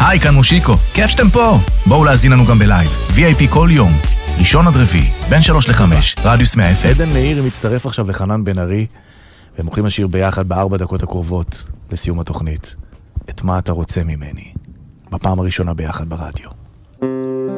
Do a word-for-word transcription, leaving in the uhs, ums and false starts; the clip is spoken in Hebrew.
היי, כאן מושיקו, כיף שאתם פה. בואו להזין לנו גם בלייב, וי איי פי כל יום, ראשון עד רביעי, בין שלוש לחמש, רדיוס מאה אף אם. עדן מאיר מצטרף עכשיו לחנן בן ארי, והם הולכים לשיר ביחד בארבע דקות הקרובות לסיום התוכנית. את מה אתה רוצה ממני? בפעם הראשונה ביחד ברדיו.